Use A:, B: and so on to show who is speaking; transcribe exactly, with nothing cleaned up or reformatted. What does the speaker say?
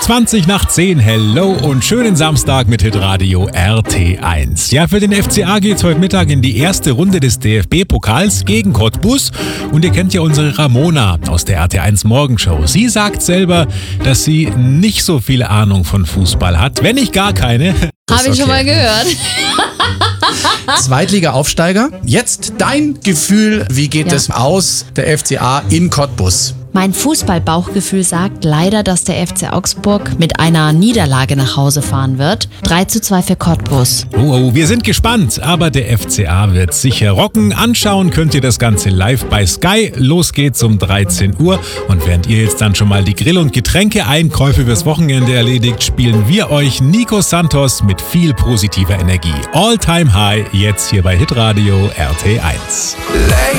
A: zwanzig nach zehn, hello und schönen Samstag mit Hitradio R T eins. Ja, für den F C A geht's heute Mittag in die erste Runde des D F B-Pokals gegen Cottbus. Und ihr kennt ja unsere Ramona aus der R T eins Morgenshow. Sie sagt selber, dass sie nicht so viel Ahnung von Fußball hat, wenn nicht gar keine.
B: Habe ich
C: okay.
B: schon mal gehört.
C: Zweitliga-Aufsteiger. Jetzt dein Gefühl, wie geht
B: Ja.
C: es aus, der F C A in Cottbus?
B: Mein Fußballbauchgefühl sagt leider, dass der F C Augsburg mit einer Niederlage nach Hause fahren wird. drei zu zwei für Cottbus.
A: Oh, oh, wir sind gespannt, aber der F C A wird sicher rocken. Anschauen könnt ihr das Ganze live bei Sky. Los geht's um dreizehn Uhr. Und während ihr jetzt dann schon mal die Grill- und Getränke-Einkäufe fürs Wochenende erledigt, spielen wir euch Nico Santos mit viel positiver Energie. All Time High, jetzt hier bei Hitradio R T eins.